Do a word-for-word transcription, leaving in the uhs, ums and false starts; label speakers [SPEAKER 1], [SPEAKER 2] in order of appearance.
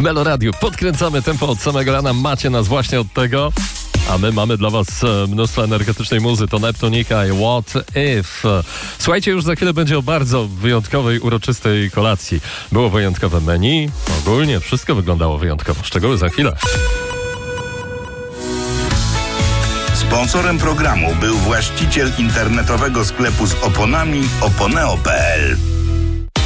[SPEAKER 1] Meloradiu podkręcamy tempo od samego rana. Macie nas właśnie od tego. A my mamy dla was mnóstwo energetycznej muzy. To Neptunika i What If. Słuchajcie, już za chwilę będzie o bardzo wyjątkowej, uroczystej kolacji. Było wyjątkowe menu. Ogólnie wszystko wyglądało wyjątkowo. Szczegóły za chwilę.
[SPEAKER 2] Sponsorem programu był właściciel internetowego sklepu z oponami oponeo kropka p l.